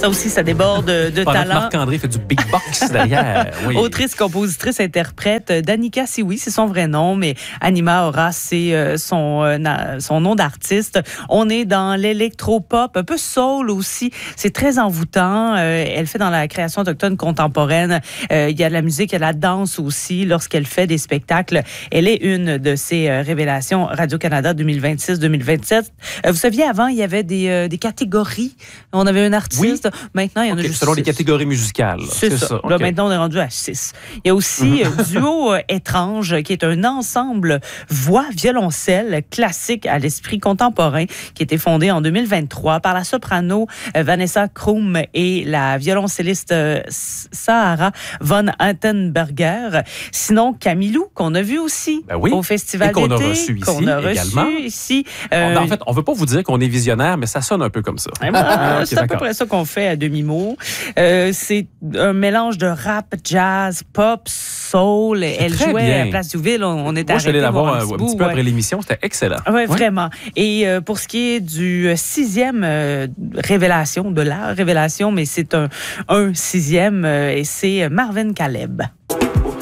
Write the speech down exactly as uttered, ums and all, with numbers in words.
Ça aussi, ça déborde de Pendant talent. que Marc-André fait du big box derrière. Oui. Autrice, compositrice, interprète, Danica Sioui, c'est son vrai nom, mais Anima Aura, c'est euh, son, euh, son nom d'artiste. On est dans l'électropop, un peu soul aussi. C'est très envoûtant. Euh, elle fait dans la création autochtone contemporaine. Euh, il y a de la musique, il y a de la danse aussi. Lorsqu'elle fait des spectacles, elle est une de ces euh, révélations Radio-Canada deux mille vingt-six deux mille vingt-sept. Euh, vous saviez, avant, il y avait des, euh, des catégories. On avait un artiste. Oui. Maintenant, il y en okay. a juste Selon six. les catégories musicales. C'est, c'est ça. ça. Là, okay. Maintenant, on est rendu à six. Il y a aussi euh, Duo euh, étrange, qui est un ensemble voix-violoncelle classique à l'esprit contemporain, qui a été fondé en deux mille vingt-trois par la soprano euh, Vanessa Krum et la violoncelliste euh, Sahara von Antenberger. Sinon, Camilou, qu'on a vu aussi ben oui. au Festival et qu'on d'été. A reçu ici, qu'on a également. reçu ici. Euh, en fait, on ne veut pas vous dire qu'on est visionnaire, mais ça sonne un peu comme ça. Ben, ah, okay, c'est d'accord. À peu près ça qu'on fait à demi-mot. Euh, c'est un mélange de rap, jazz, pop, soul. C'est Elle jouait bien. À Place Duville. On, on était Moi, je suis allé la voir un, un petit peu ouais. après l'émission. C'était excellent. Oui, ouais. Vraiment. Et euh, pour ce qui est du sixième euh, révélation, de la révélation, mais c'est un, un sixième, euh, et c'est Marvin Caleb.